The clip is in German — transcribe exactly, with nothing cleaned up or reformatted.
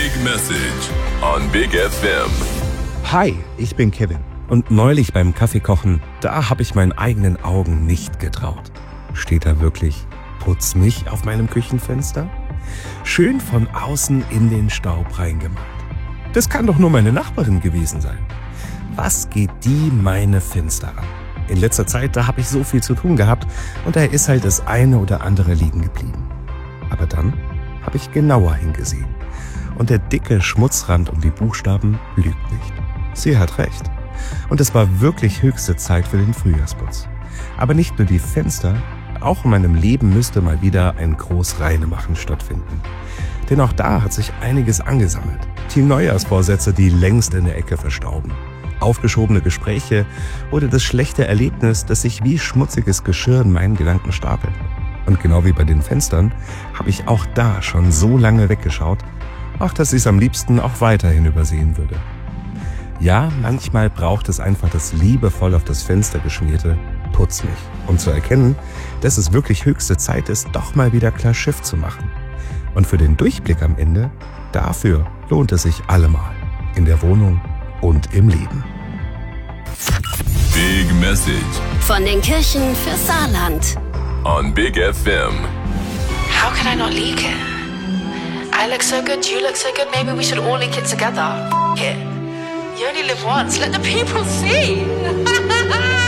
Big Message on Big F M. Hi, ich bin Kevin. Und neulich beim Kaffeekochen, da habe ich meinen eigenen Augen nicht getraut. Steht da wirklich "Putz mich" auf meinem Küchenfenster? Schön von außen in den Staub reingemalt. Das kann doch nur meine Nachbarin gewesen sein. Was geht die meine Fenster an? In letzter Zeit, da habe ich so viel zu tun gehabt und da ist halt das eine oder andere liegen geblieben. Aber dann habe ich genauer hingesehen. Und der dicke Schmutzrand um die Buchstaben lügt nicht. Sie hat recht. Und es war wirklich höchste Zeit für den Frühjahrsputz. Aber nicht nur die Fenster, auch in meinem Leben müsste mal wieder ein Großreinemachen stattfinden. Denn auch da hat sich einiges angesammelt. Die Neujahrsvorsätze, die längst in der Ecke verstauben. Aufgeschobene Gespräche oder das schlechte Erlebnis, das sich wie schmutziges Geschirr in meinen Gedanken stapelt. Und genau wie bei den Fenstern habe ich auch da schon so lange weggeschaut, auch dass ich es am liebsten auch weiterhin übersehen würde. Ja, manchmal braucht es einfach das liebevoll auf das Fenster geschmierte "Putz mich", um zu erkennen, dass es wirklich höchste Zeit ist, doch mal wieder klar Schiff zu machen. Und für den Durchblick am Ende, dafür lohnt es sich allemal. In der Wohnung und im Leben. Big Message Von den Kirchen für Saarland. on Big F M. How can I not leak it? I look so good, you look so good, maybe we should all leak it together. F- it. You only live once, let the people see.